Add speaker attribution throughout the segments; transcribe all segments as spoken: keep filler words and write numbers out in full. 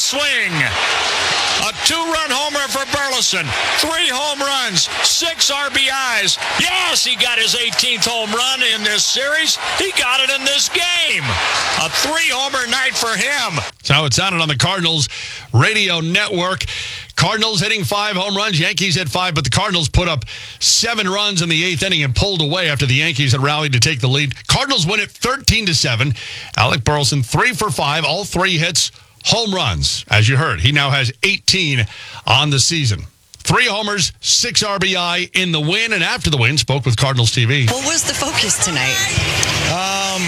Speaker 1: swing. A two-run homer for Burleson. Three home runs, six R B Is. Yes, he got his eighteenth home run in this series. He got it in this game. A three-homer night for him.
Speaker 2: That's how it sounded on the Cardinals radio network. Cardinals hitting five home runs. Yankees hit five, but the Cardinals put up seven runs in the eighth inning and pulled away after the Yankees had rallied to take the lead. Cardinals win it thirteen to seven. Alec Burleson, three for five, all three hits, home runs. As you heard, he now has eighteen on the season. Three homers, six R B I in the win, and after the win, spoke with Cardinals T V.
Speaker 3: What was the focus tonight?
Speaker 4: Um...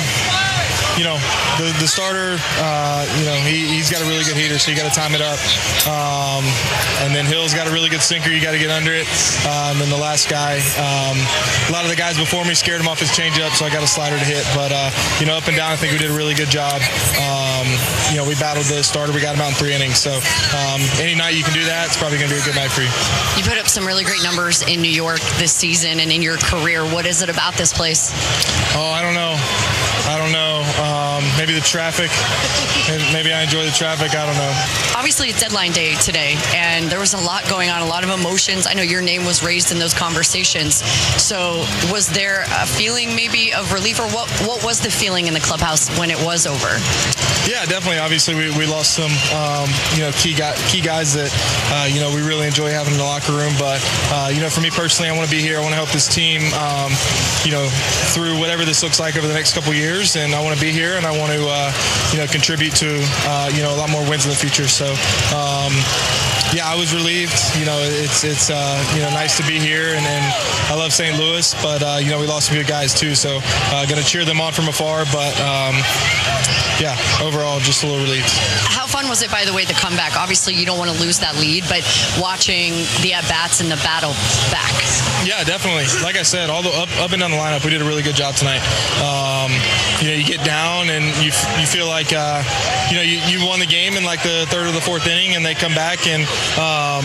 Speaker 4: You know, the the starter, uh, you know, he, he's got a really good heater, so you got to time it up. Um, and then Hill's got a really good sinker. You got to get under it. Um, and the last guy, um, a lot of the guys before me scared him off his changeup, so I got a slider to hit. But, uh, you know, up and down, I think we did a really good job. Um, you know, we battled the starter. We got him out in three innings. So um, any night you can do that, it's probably going to be a good night for you.
Speaker 3: You put up some really great numbers in New York this season and in your career. What is it about this place?
Speaker 4: Oh, I don't know. I don't know. Um, maybe the traffic. Maybe I enjoy the traffic. I don't know.
Speaker 3: Obviously, it's deadline day today, and there was a lot going on, a lot of emotions. I know your name was raised in those conversations. So was there a feeling maybe of relief, or what, what was the feeling in the clubhouse when it was over?
Speaker 4: Yeah, definitely. Obviously, we, we lost some, um, you know, key guy, key guys that, uh, you know, we really enjoy having in the locker room. But, uh, you know, for me personally, I want to be here. I want to help this team, um, you know, through whatever this looks like over the next couple years. And I want to be here, and I want to, uh, you know, contribute to, uh, you know, a lot more wins in the future. So, um, yeah, I was relieved. You know, it's, it's uh, you know, nice to be here. And, and I love Saint Louis, but, uh, you know, we lost some good guys, too. So uh, going to cheer them on from afar. But, um, yeah, overall, just a little relieved.
Speaker 3: How fun was it, by the way, the comeback? Obviously, you don't want to lose that lead, but watching the at-bats and the battle back.
Speaker 4: Yeah, definitely. Like I said, all the up, up and down the lineup, we did a really good job tonight. Um, you know, you get down and you you feel like, uh, you know, you, you won the game in like the third or the fourth inning, and they come back and, um,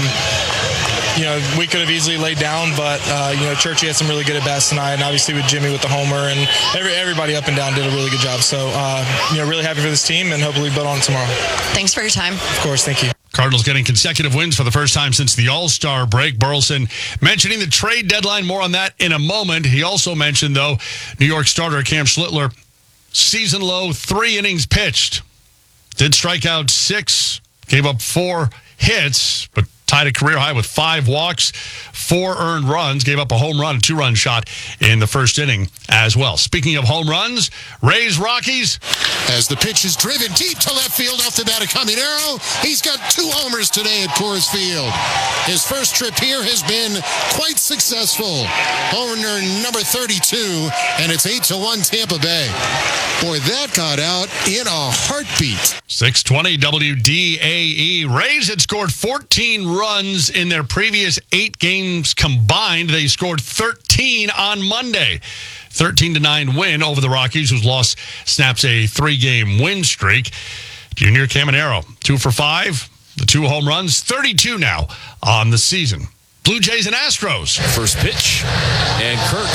Speaker 4: you know, we could have easily laid down, but, uh, you know, Churchy had some really good at-bats tonight, and obviously with Jimmy with the homer, and every, everybody up and down did a really good job. So, uh, you know, really happy for this team, and hopefully build on it tomorrow.
Speaker 3: Thanks for your time.
Speaker 4: Of course, thank you.
Speaker 2: Cardinals getting consecutive wins for the first time since the All-Star break. Burleson mentioning the trade deadline. More on that in a moment. He also mentioned, though, New York starter Cam Schlittler, season low, three innings pitched. Did strike out six, gave up four hits, but tied a career high with five walks, four earned runs, gave up a home run, a two-run shot in the first inning as well. Speaking of home runs, Rays Rockies.
Speaker 5: As the pitch is driven deep to left field off the bat of Caminero, he's got two homers today at Coors Field. His first trip here has been quite successful. Homer number thirty-two, and it's eight to one Tampa Bay. Boy, that got out in a heartbeat.
Speaker 2: six twenty W D A E. Rays had scored fourteen runs in their previous eight games combined. They scored thirteen on Monday. thirteen to nine win over the Rockies, whose loss snaps a three-game win streak. Junior Caminero, two for five, the two home runs, thirty-two now on the season. Blue Jays and Astros.
Speaker 6: First pitch, and Kirk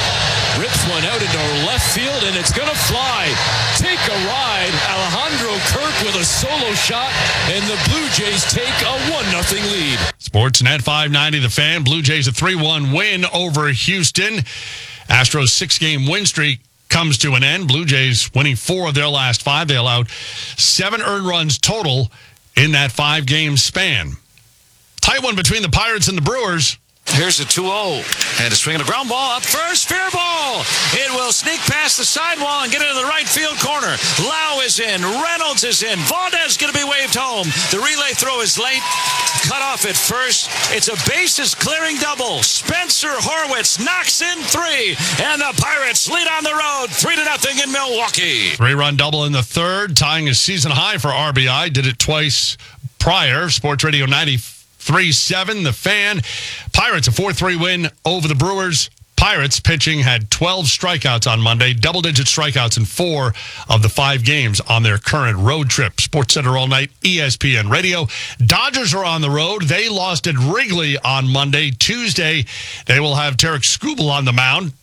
Speaker 6: rips one out into left field, and it's going to fly. Take a ride. Alejandro Kirk with a solo shot, and the Blue Jays take a one nothing lead.
Speaker 2: Sportsnet five ninety, The Fan. Blue Jays a three one win over Houston. Astros' six-game win streak comes to an end. Blue Jays winning four of their last five. They allowed seven earned runs total in that five-game span. Tight one between the Pirates and the Brewers.
Speaker 1: Here's a two oh. And a swing and a ground ball up first. Fair ball. It will sneak past the sidewall and get into the right field corner. Lau is in. Reynolds is in. Valdez going to be waved home. The relay throw is late. Cut off at first. It's a bases clearing double. Spencer Horwitz knocks in three. And the Pirates lead on the road. Three to nothing in Milwaukee.
Speaker 2: Three-run double in the third, tying a season high for R B I. Did it twice prior. Sports Radio ninety-three seven, The Fan. Pirates a four three win over the Brewers. Pirates pitching had twelve strikeouts on Monday, double-digit strikeouts in four of the five games on their current road trip. Sports Center all night, E S P N Radio. Dodgers are on the road. They lost at Wrigley on Monday. Tuesday, they will have Tarek Skubal on the mound.